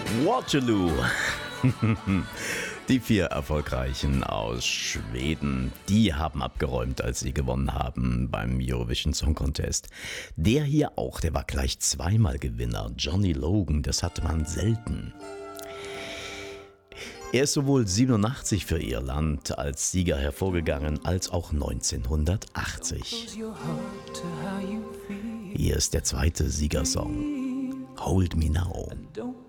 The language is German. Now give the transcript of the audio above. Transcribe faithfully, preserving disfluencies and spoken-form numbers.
Waterloo. Die vier Erfolgreichen aus Schweden, die haben abgeräumt, als sie gewonnen haben beim Eurovision Song Contest. Der hier auch, der war gleich zweimal Gewinner. Johnny Logan, das hatte man selten. Er ist sowohl siebenundachtzig für Irland als Sieger hervorgegangen, als auch neunzehnhundertachtzig. Hier ist der zweite Siegersong. Hold Me Now.